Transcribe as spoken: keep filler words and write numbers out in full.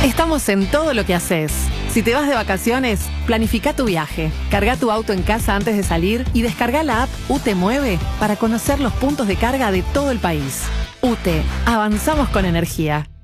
Estamos en todo lo que haces. Si te vas de vacaciones, planifica tu viaje. Carga tu auto en casa antes de salir y descarga la app U T E Mueve para conocer los puntos de carga de todo el país. U T E, avanzamos con energía.